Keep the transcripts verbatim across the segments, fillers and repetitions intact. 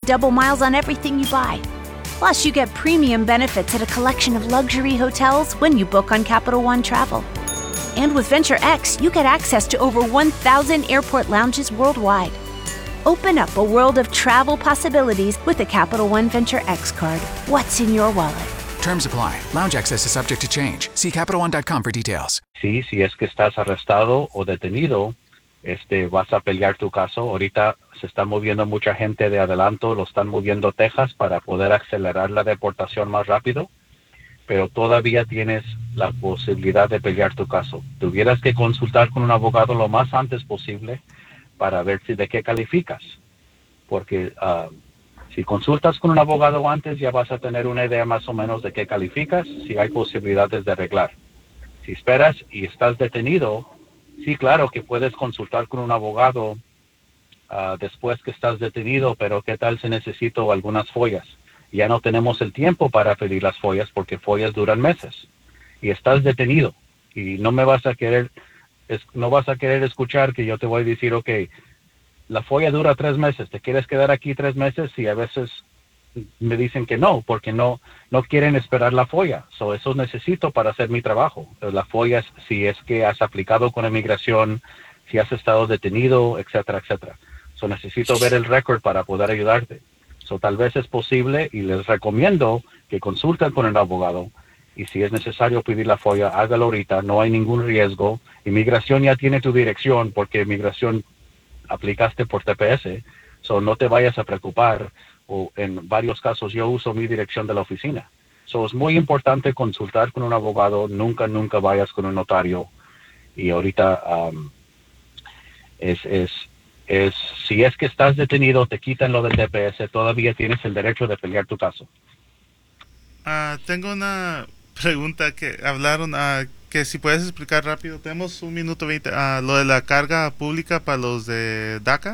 double miles on everything you buy. Plus, you get premium benefits at a collection of luxury hotels when you book on Capital One Travel. And with Venture X, you get access to over one thousand airport lounges worldwide. Open up a world of travel possibilities with the Capital One Venture X card. What's in your wallet? Terms apply. Lounge access is subject to change. See Capital One dot com for details. Sí, si es que estás arrestado o detenido, este, vas a pelear tu caso. Ahorita se está moviendo mucha gente de adelanto, lo están moviendo a Texas para poder acelerar la deportación más rápido, pero todavía tienes la posibilidad de pelear tu caso. Tuvieras que consultar con un abogado lo más antes posible para ver si de qué calificas, porque uh, si consultas con un abogado antes ya vas a tener una idea más o menos de qué calificas, si hay posibilidades de arreglar. Si esperas y estás detenido, sí, claro que puedes consultar con un abogado uh, después que estás detenido, pero ¿qué tal si necesito algunas follas? Ya no tenemos el tiempo para pedir las follas porque follas duran meses y estás detenido y no me vas a querer, es, no vas a querer escuchar que yo te voy a decir, ok, la folla dura tres meses, ¿te quieres quedar aquí tres meses? Y a veces me dicen que no, porque no, no quieren esperar la folla. So, eso necesito para hacer mi trabajo. La folla es si es que has aplicado con inmigración, si has estado detenido, etcétera, etcétera. So, necesito ver el récord para poder ayudarte. So, tal vez es posible y les recomiendo que consulten con el abogado y si es necesario pedir la folla, hágalo ahorita, no hay ningún riesgo. Inmigración ya tiene tu dirección porque inmigración aplicaste por T P S, so no te vayas a preocupar, o en varios casos yo uso mi dirección de la oficina. So es muy importante consultar con un abogado, nunca, nunca vayas con un notario y ahorita um, es, es, es, si es que estás detenido, te quitan lo del T P S, todavía tienes el derecho de pelear tu caso. Uh, tengo una pregunta que hablaron, uh, que si puedes explicar rápido, tenemos un minuto veinte, uh, lo de la carga pública para los de DACA.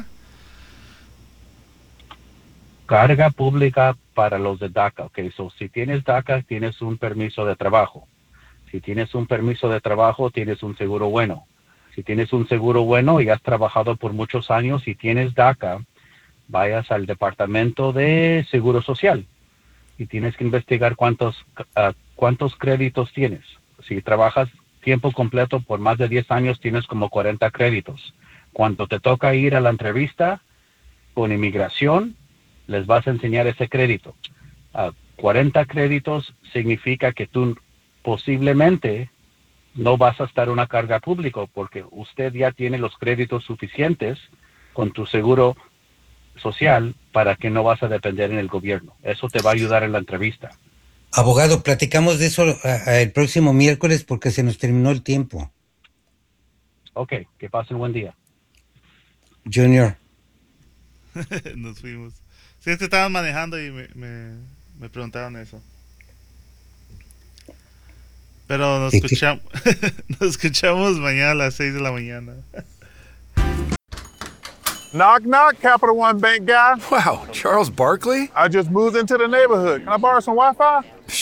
Carga pública para los de DACA, ok, so si tienes DACA, tienes un permiso de trabajo. Si tienes un permiso de trabajo, tienes un seguro bueno. Si tienes un seguro bueno y has trabajado por muchos años y tienes DACA, vayas al Departamento de Seguro Social y tienes que investigar cuántos, uh, cuántos créditos tienes. Si trabajas tiempo completo por más de diez años, tienes como cuarenta créditos. Cuando te toca ir a la entrevista con inmigración, les vas a enseñar ese crédito. Uh, cuarenta créditos significa que tú posiblemente no vas a estar en una carga pública porque usted ya tiene los créditos suficientes con tu seguro social para que no vas a depender en el gobierno. Eso te va a ayudar en la entrevista. Abogado, platicamos de eso a, a el próximo miércoles porque se nos terminó el tiempo. Ok, que pasen buen día. Junior. Nos fuimos. Sí, es que estaban manejando y me, me, me preguntaron eso. Pero nos escuchamos, nos escuchamos mañana a las seis de la mañana. Knock, knock, Capital One Bank guy. Wow, Charles Barkley? I just moved into the neighborhood. Can I borrow some Wi-Fi?